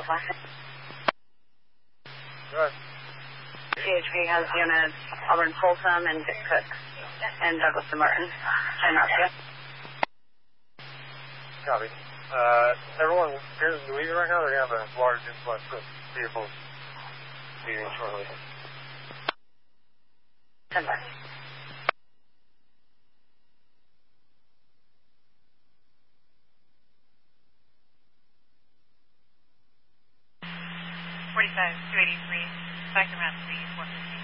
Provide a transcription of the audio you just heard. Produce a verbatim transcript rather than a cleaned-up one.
Alpha. Good. C H P has units Auburn Folsom and Dick Cook and Douglas and Martin. And Rapia. Copy. Uh, everyone appears to be leaving right now. They're going to have a large influx of vehicles leaving shortly. Send back. forty-five, two eighty-three, back around three, four fifty.